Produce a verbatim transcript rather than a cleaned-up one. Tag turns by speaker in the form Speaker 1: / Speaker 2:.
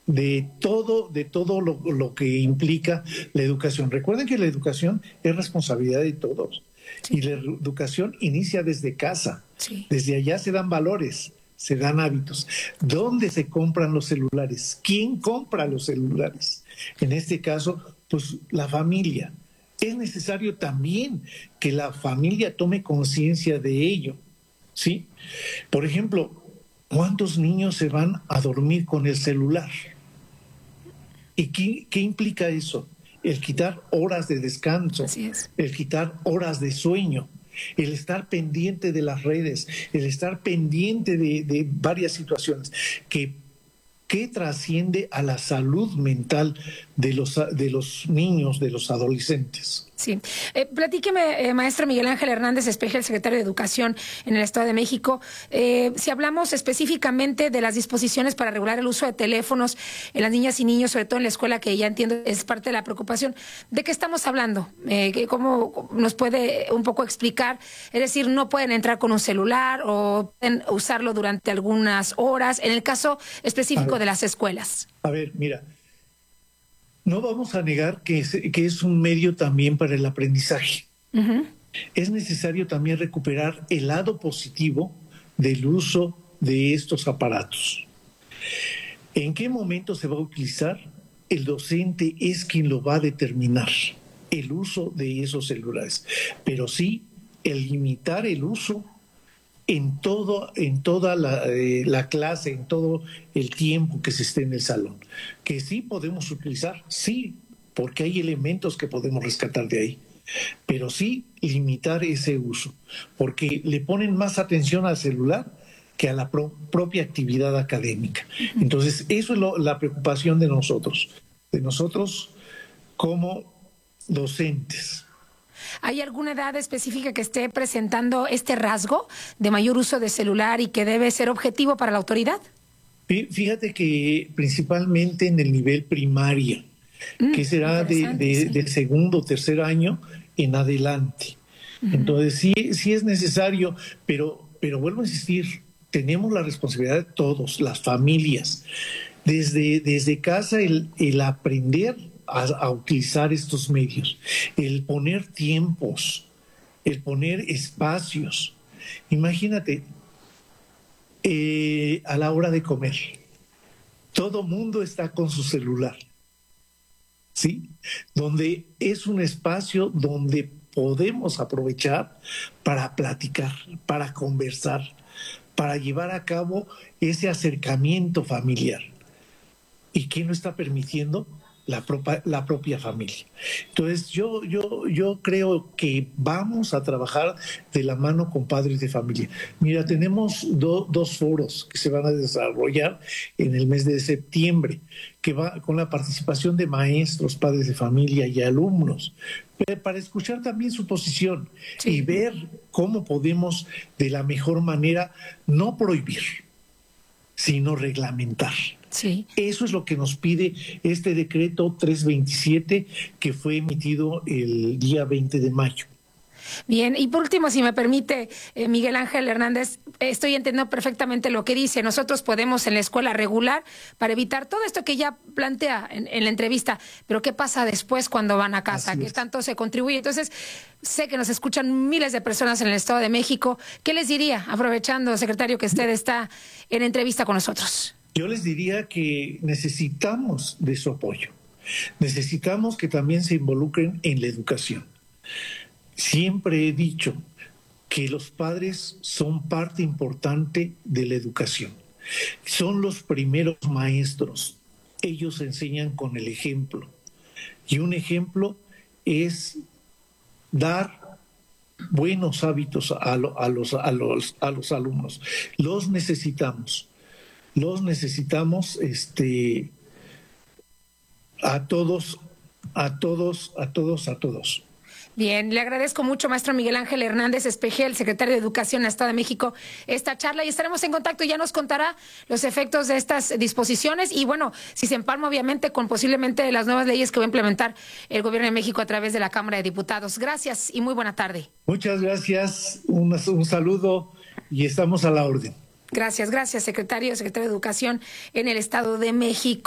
Speaker 1: de todo, de todo lo, lo que implica la educación. Recuerden que la educación es responsabilidad de todos. Sí. Y la educación inicia desde casa. Sí. Desde allá se dan valores, se dan hábitos. ¿Dónde se compran los celulares? ¿Quién compra los celulares? En este caso, pues la familia. Es necesario también que la familia tome conciencia de ello, ¿sí? Por ejemplo, ¿cuántos niños se van a dormir con el celular? ¿Y qué, qué implica eso? El quitar horas de descanso,
Speaker 2: Así es.
Speaker 1: el quitar horas de sueño, el estar pendiente de las redes, el estar pendiente de, de varias situaciones que, que trasciende a la salud mental de los, de los niños, de los adolescentes.
Speaker 2: Sí. Eh, platíqueme, eh, maestro Miguel Ángel Hernández Espejel, secretario de Educación en el Estado de México, eh, si hablamos específicamente de las disposiciones para regular el uso de teléfonos en las niñas y niños, sobre todo en la escuela, que ya entiendo es parte de la preocupación, ¿de qué estamos hablando? Eh, ¿Cómo nos puede un poco explicar? Es decir, ¿no pueden entrar con un celular o pueden usarlo durante algunas horas? En el caso específico ver, de las escuelas.
Speaker 1: A ver, mira. No vamos a negar que es, que es un medio también para el aprendizaje. Uh-huh. Es necesario también recuperar el lado positivo del uso de estos aparatos. ¿En qué momento se va a utilizar? El docente es quien lo va a determinar, el uso de esos celulares. Pero sí, el limitar el uso en todo, en toda la, eh, la clase, en todo el tiempo que se esté en el salón. Que sí podemos utilizar, sí, porque hay elementos que podemos rescatar de ahí, pero sí limitar ese uso, porque le ponen más atención al celular que a la pro propia actividad académica. Entonces, eso es lo, la preocupación de nosotros, de nosotros como docentes.
Speaker 2: ¿Hay alguna edad específica que esté presentando este rasgo de mayor uso de celular y que debe ser objetivo para la autoridad?
Speaker 1: Fíjate que principalmente en el nivel primaria, mm, que será de, de, sí. del segundo o tercer año en adelante. Uh-huh. Entonces sí, sí es necesario, pero, pero vuelvo a insistir, tenemos la responsabilidad de todos, las familias, desde, desde casa el, el aprender A, a utilizar estos medios, el poner tiempos, el poner espacios. Imagínate, eh, a la hora de comer, todo mundo está con su celular, ¿sí? Donde es un espacio donde podemos aprovechar para platicar, para conversar, para llevar a cabo ese acercamiento familiar. ¿Y quién lo está permitiendo? La propia, la propia familia. Entonces yo, yo, yo creo que vamos a trabajar de la mano con padres de familia. Mira, tenemos do, dos foros que se van a desarrollar en el mes de septiembre, que va con la participación de maestros, padres de familia y alumnos, para escuchar también su posición, sí, y ver cómo podemos de la mejor manera no prohibir, sino reglamentar.
Speaker 2: Sí.
Speaker 1: Eso es lo que nos pide este decreto trescientos veintisiete que fue emitido el día veinte de mayo.
Speaker 2: Bien, y por último, si me permite, eh, Miguel Ángel Hernández, estoy entendiendo perfectamente lo que dice. Nosotros podemos en la escuela regular para evitar todo esto que ya plantea en, en la entrevista, pero ¿qué pasa después cuando van a casa? ¿Qué tanto se contribuye? Entonces, sé que nos escuchan miles de personas en el Estado de México. ¿Qué les diría, aprovechando, secretario, que usted está en entrevista con nosotros?
Speaker 1: Yo les diría que necesitamos de su apoyo. Necesitamos que también se involucren en la educación. Siempre he dicho que los padres son parte importante de la educación. Son los primeros maestros. Ellos enseñan con el ejemplo. Y un ejemplo es dar buenos hábitos a, lo, a, los, a, los, a los alumnos. Los necesitamos. Los necesitamos este, a todos, a todos, a todos, a todos.
Speaker 2: Bien, le agradezco mucho, maestro Miguel Ángel Hernández Espejel, secretario de Educación en el Estado de México, esta charla, y estaremos en contacto y ya nos contará los efectos de estas disposiciones y, bueno, si se empalma obviamente con posiblemente las nuevas leyes que va a implementar el Gobierno de México a través de la Cámara de Diputados. Gracias y muy buena tarde.
Speaker 1: Muchas gracias, un, un saludo y estamos a la orden.
Speaker 2: Gracias, gracias, secretario, secretario de Educación en el Estado de México.